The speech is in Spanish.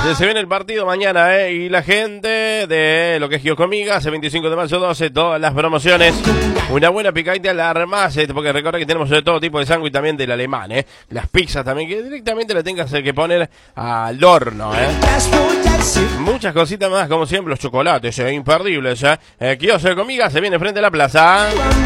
Se viene el partido mañana, y la gente de lo que es Giocomigas, el 25 de mayo 12, todas las promociones. Una buena picadita la armás, porque recuerda que tenemos de todo tipo de sándwich también del alemán, las pizzas también, que directamente la tengas que poner al horno, Muchas cositas más, como siempre, los chocolates, imperdibles, Kiosco de Comigas se viene frente a la plaza.